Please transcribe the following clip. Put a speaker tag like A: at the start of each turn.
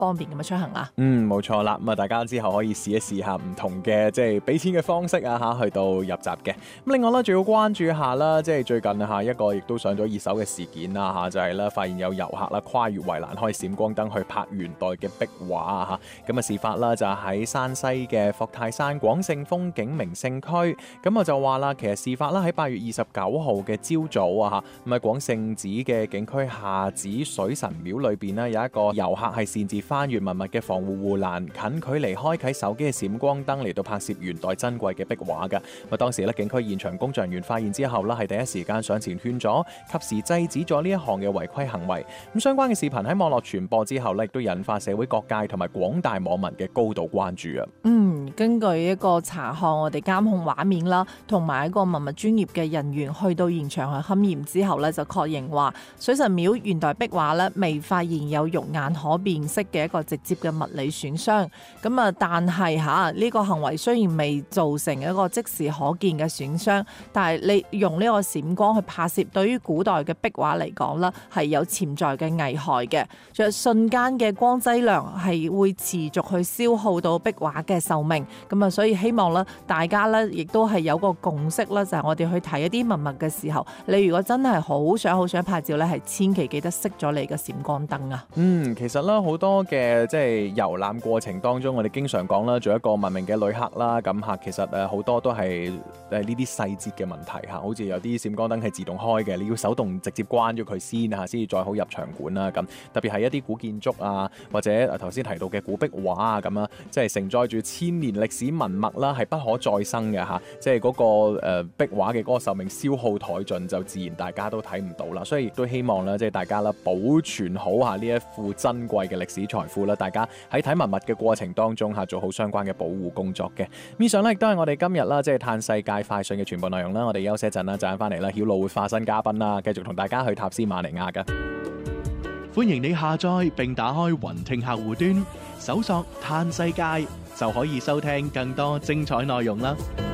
A: 方便咁樣出行啊。
B: 冇錯啦。咁啊，大家之後可以試一試下唔同嘅即係俾錢嘅方式啊嚇，去到入閘嘅。咁另外咧，仲要關注下啦，即係最近嚇一個亦都上咗熱搜嘅事件啦嚇，就係咧發現有遊客啦跨越圍欄開閃光燈去拍元代嘅壁畫啊嚇。咁啊事發啦就喺山西嘅霍泰山廣勝風景名勝區。咁我就話啦，其實事發啦喺8月29號嘅朝早啊嚇，咁喺廣勝寺嘅景區下寺水神廟裏邊呢，有一個遊客係擅自翻越文物嘅防護護欄，近距離開啟手機嘅閃光燈嚟到拍攝元代珍貴嘅壁畫嘅。咁當時咧景區現場工作人員發現之後啦，係第一時間上前勸阻，及時制止咗呢一項嘅違規行為。咁相關嘅視頻喺網絡傳播之後咧，亦都引發社會各界同埋廣大網民嘅高度關注啊。
A: 根據一個查看我哋監控畫面啦，同埋一個文物專業嘅人員去到現場去勘驗之後咧，就確認話水神廟元代壁畫咧未發現有肉眼可辨識嘅一個直接嘅物理損傷。咁啊，但係呢個行為雖然未造成一個即時可見嘅損傷，但係你用呢個閃光去拍攝，對於古代嘅壁畫嚟講咧，係有潛在嘅危害嘅。仲有瞬間嘅光劑量係會持續去消耗到壁畫嘅壽命。咁啊，所以希望咧，大家咧亦都係有個共識啦，就係我哋去睇一啲文物嘅時候，你如果真係好想拍照咧，係千祈記得熄咗你嘅閃光燈啊。
B: 其實咧好多嘅即係遊覽過程當中，我哋經常講啦，做一個文明嘅旅客啦，咁嚇其實好多都係呢啲細節嘅問題嚇，好似有啲閃光燈係自動開嘅，你要手動直接關咗佢先嚇，先至再好入場館啦。咁特別係一啲古建築啊，或者頭先提到嘅古壁畫啊咁啊，即係承載住千年歷史文物啦，係不可再生嘅嚇，即係嗰個壁畫嘅嗰個壽命消耗殆盡，就自然大家都睇唔到啦。所以亦都希望啦，即係大家啦保存好嚇呢一副珍貴嘅歷史財富啦，大家喺睇文物嘅過程當中嚇做好相關嘅保護工作嘅。以上咧亦都係我哋今日啦，即係嘆世界快訊嘅全部內容啦。我哋休息一陣啦，陣間翻嚟啦，曉露會化身嘉賓啦，繼續同大家去塔斯馬尼亞嘅。
C: 歡迎你下載並打開雲聽客戶端，搜索嘆世界就可以收聽更多精彩內容啦。